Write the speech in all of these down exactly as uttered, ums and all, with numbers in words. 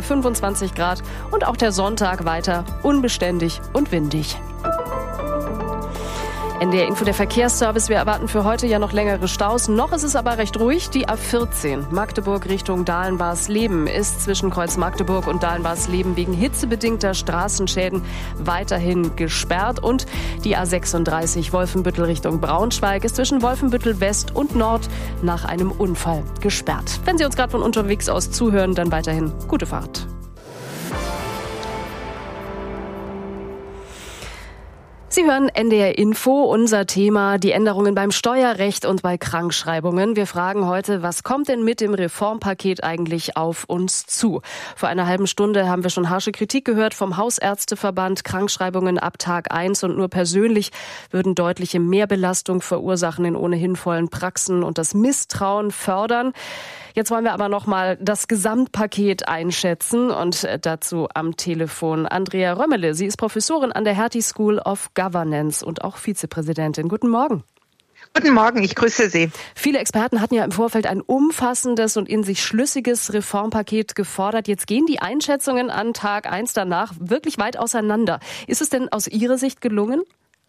fünfundzwanzig Grad und auch der Sonntag weiter unbeständig und windig. N D R Info, der Verkehrsservice. Wir erwarten für heute ja noch längere Staus. Noch ist es aber recht ruhig. Die A vierzehn Magdeburg Richtung Dahlen-Barsleben ist zwischen Kreuz Magdeburg und Dahlen-Barsleben wegen hitzebedingter Straßenschäden weiterhin gesperrt. Und die A sechsunddreißig Wolfenbüttel Richtung Braunschweig ist zwischen Wolfenbüttel West und Nord nach einem Unfall gesperrt. Wenn Sie uns gerade von unterwegs aus zuhören, dann weiterhin gute Fahrt. Sie hören N D R Info, unser Thema die Änderungen beim Steuerrecht und bei Krankschreibungen. Wir fragen heute, was kommt denn mit dem Reformpaket eigentlich auf uns zu? Vor einer halben Stunde haben wir schon harsche Kritik gehört vom Hausärzteverband. Krankschreibungen ab Tag eins und nur persönlich würden deutliche Mehrbelastung verursachen in ohnehin vollen Praxen und das Misstrauen fördern. Jetzt wollen wir aber noch mal das Gesamtpaket einschätzen und dazu am Telefon Andrea Römmele. Sie ist Professorin an der Hertie School of Governance und auch Vizepräsidentin. Guten Morgen. Guten Morgen, ich grüße Sie. Viele Experten hatten ja im Vorfeld ein umfassendes und in sich schlüssiges Reformpaket gefordert. Jetzt gehen die Einschätzungen an Tag eins danach wirklich weit auseinander. Ist es denn aus Ihrer Sicht gelungen?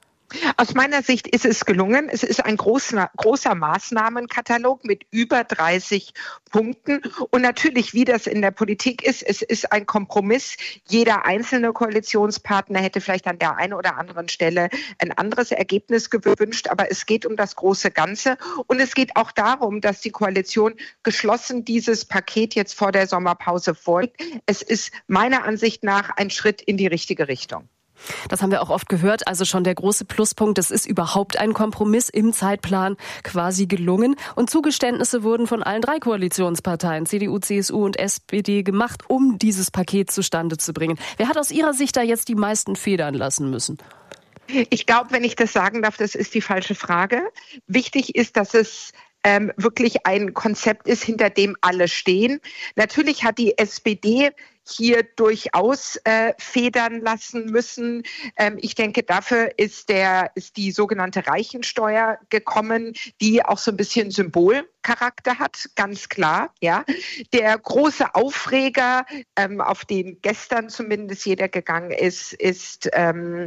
Aus meiner Sicht ist es gelungen. Es ist ein großer, großer Maßnahmenkatalog mit über dreißig Punkten. Und natürlich, wie das in der Politik ist, es ist ein Kompromiss. Jeder einzelne Koalitionspartner hätte vielleicht an der einen oder anderen Stelle ein anderes Ergebnis gewünscht. Aber es geht um das große Ganze. Und es geht auch darum, dass die Koalition geschlossen dieses Paket jetzt vor der Sommerpause vorlegt. Es ist meiner Ansicht nach ein Schritt in die richtige Richtung. Das haben wir auch oft gehört. Also schon der große Pluspunkt, es ist überhaupt ein Kompromiss im Zeitplan quasi gelungen. Und Zugeständnisse wurden von allen drei Koalitionsparteien, C D U, C S U und S P D, gemacht, um dieses Paket zustande zu bringen. Wer hat aus Ihrer Sicht da jetzt die meisten federn lassen müssen? Ich glaube, wenn ich das sagen darf, das ist die falsche Frage. Wichtig ist, dass es ähm, wirklich ein Konzept ist, hinter dem alle stehen. Natürlich hat die S P D hier durchaus äh, federn lassen müssen. Ähm, ich denke, dafür ist der ist die sogenannte Reichensteuer gekommen, die auch so ein bisschen Symbolcharakter hat, ganz klar. Ja, der große Aufreger, ähm, auf den gestern zumindest jeder gegangen ist, ist ähm,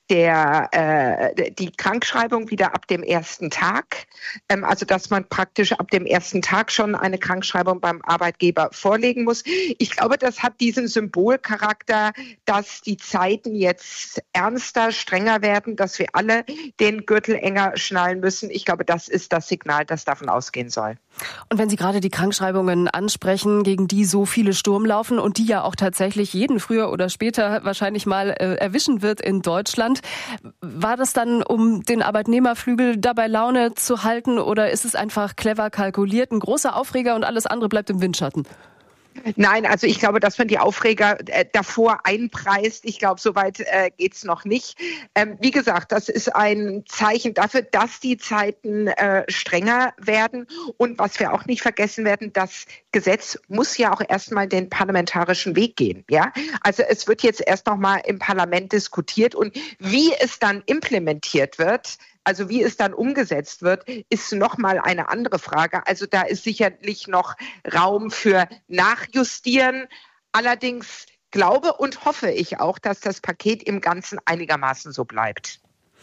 der äh, die Krankschreibung wieder ab dem ersten Tag. Ähm, also dass man praktisch ab dem ersten Tag schon eine Krankschreibung beim Arbeitgeber vorlegen muss. Ich glaube, das hat die diesen Symbolcharakter, dass die Zeiten jetzt ernster, strenger werden, dass wir alle den Gürtel enger schnallen müssen. Ich glaube, das ist das Signal, das davon ausgehen soll. Und wenn Sie gerade die Krankschreibungen ansprechen, gegen die so viele Sturm laufen und die ja auch tatsächlich jeden früher oder später wahrscheinlich mal äh, erwischen wird in Deutschland, war das dann, um den Arbeitnehmerflügel dabei Laune zu halten, oder ist es einfach clever kalkuliert, ein großer Aufreger und alles andere bleibt im Windschatten? Nein, also ich glaube, dass man die Aufreger äh, davor einpreist. Ich glaube, so weit äh, geht's noch nicht. Ähm, wie gesagt, das ist ein Zeichen dafür, dass die Zeiten äh, strenger werden. Und was wir auch nicht vergessen werden, das Gesetz muss ja auch erstmal den parlamentarischen Weg gehen. Ja, also es wird jetzt erst noch mal im Parlament diskutiert, und wie es dann implementiert wird, also wie es dann umgesetzt wird, ist nochmal eine andere Frage. Also da ist sicherlich noch Raum für Nachjustieren. Allerdings glaube und hoffe ich auch, dass das Paket im Ganzen einigermaßen so bleibt.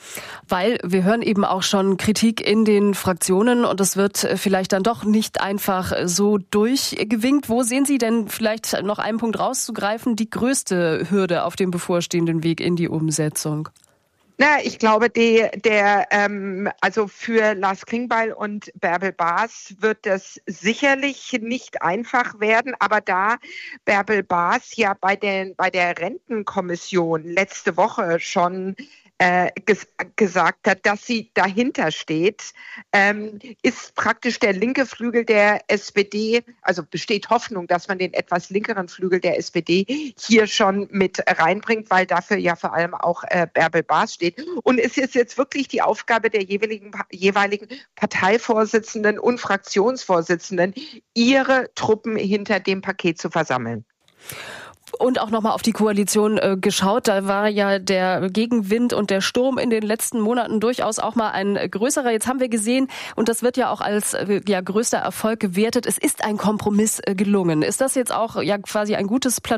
Weil wir hören eben auch schon Kritik in den Fraktionen und es wird vielleicht dann doch nicht einfach so durchgewinkt. Wo sehen Sie denn, vielleicht noch einen Punkt rauszugreifen, die größte Hürde auf dem bevorstehenden Weg in die Umsetzung? Na, ich glaube, die, der, ähm, also für Lars Klingbeil und Bärbel Baas wird das sicherlich nicht einfach werden. Aber da Bärbel Baas ja bei den, bei der Rentenkommission letzte Woche schon äh, ges- gesagt hat, dass sie dahinter steht, ähm, ist praktisch der linke Flügel der S P D, also besteht Hoffnung, dass man den etwas linkeren Flügel der S P D hier schon mit reinbringt, weil dafür ja vor allem auch äh, Bärbel Baas steht. Und es ist jetzt wirklich die Aufgabe der jeweiligen, jeweiligen Parteivorsitzenden und Fraktionsvorsitzenden, ihre Truppen hinter dem Paket zu versammeln. Und auch nochmal auf die Koalition äh, geschaut. Da war ja der Gegenwind und der Sturm in den letzten Monaten durchaus auch mal ein größerer. Jetzt haben wir gesehen, und das wird ja auch als äh, ja, größter Erfolg gewertet, es ist ein Kompromiss äh, gelungen. Ist das jetzt auch ja quasi ein gutes Plateau